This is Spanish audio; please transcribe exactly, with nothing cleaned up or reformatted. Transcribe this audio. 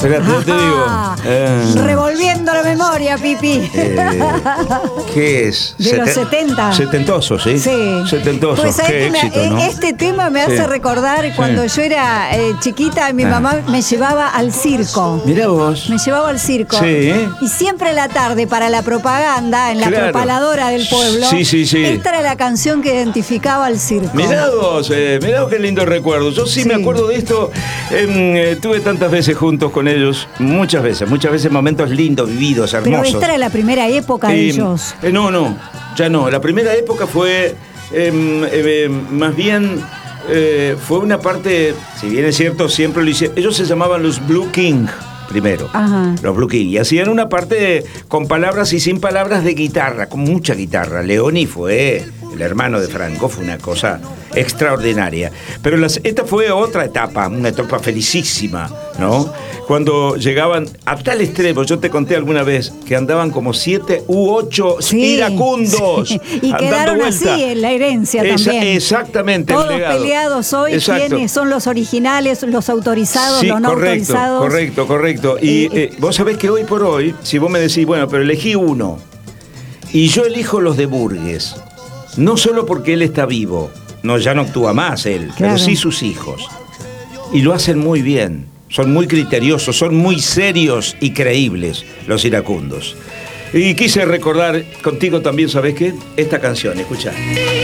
Fíjate, yo te digo. Eh, Revolviendo la memoria, Pipi. eh, ¿Qué es? De los Seten- setenta. Setentoso, ¿sí? Sí. Setentoso, Pues, ¿sabés qué que me- éxito, eh, ¿no? Este tema me Sí. hace recordar cuando Sí. yo era eh, chiquita, mi Ah. mamá me llevaba al circo. Mirá vos. Me llevaba al circo. Sí. Y siempre a la tarde, para la propaganda, en la Claro. propaladora del pueblo, Sí, sí, sí. esta era la canción que identificaba al circo. Mirá vos, eh, mirá vos qué lindo recuerdo. Yo sí, Sí. me acuerdo de esto. eh, eh, tuve tantas veces juntos con ellos, muchas veces, muchas veces momentos lindos, vividos, Pero hermosos. esta era la primera época de Eh, ellos. eh, no, no, ya no. La primera época fue eh, eh, más bien eh, fue una parte, si bien es cierto, siempre lo hicieron. Ellos se llamaban los Blue King primero. Ajá. Los Blue King. Y hacían una parte con palabras y sin palabras de guitarra, con mucha guitarra. Leoni fue el hermano de Franco, fue una cosa extraordinaria. Pero las, esta fue otra etapa, una etapa felicísima, ¿no? Cuando llegaban a tal extremo, yo te conté alguna vez que andaban como siete u ocho Sí, iracundos. sí. Y dando quedaron vuelta. así en la herencia Esa- también. Exactamente. el Todos legado. peleados hoy, Exacto. quiénes son los originales, los autorizados, Sí, los no correcto, autorizados. correcto, correcto. Y Eh, eh, vos sabés que hoy por hoy, si vos me decís, bueno, pero elegí uno, y yo elijo los de Burgues, no solo porque él está vivo, no, ya no actúa más él, Claro. pero sí sus hijos. Y lo hacen muy bien, son muy criteriosos, son muy serios y creíbles los iracundos. Y quise recordar contigo también, ¿sabés qué? Esta canción, escuchá.